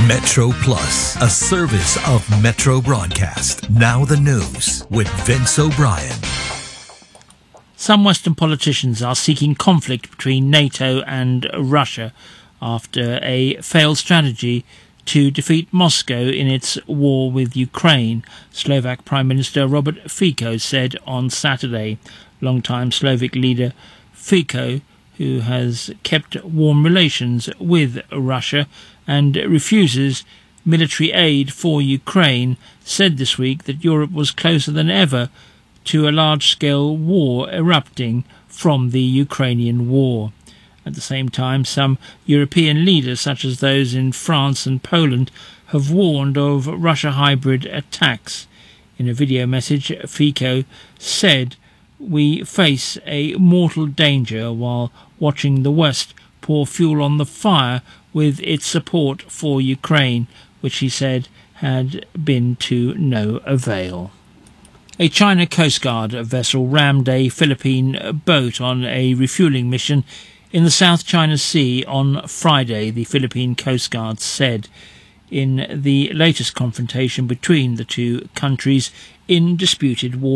Metro Plus, a service of Metro Broadcast. Now the news with Vince O'Brien. Some Western politicians are seeking conflict between NATO and Russia after a failed strategy to defeat Moscow in its war with Ukraine, Slovak Prime Minister Robert Fico said on Saturday. Longtime Slovak leader Fico, who has kept warm relations with Russia and refuses military aid for Ukraine, said this week that Europe was closer than ever to a large-scale war erupting from the Ukrainian war. At the same time, some European leaders, such as those in France and Poland, have warned of Russia hybrid attacks. In a video message, Fico said, "We face a mortal danger while watching the West pour fuel on the fire with its support for Ukraine," which he said had been to no avail. A China Coast Guard vessel rammed a Philippine boat on a refuelling mission in the South China Sea on Friday, the Philippine Coast Guard said, in the latest confrontation between the two countries in disputed waters.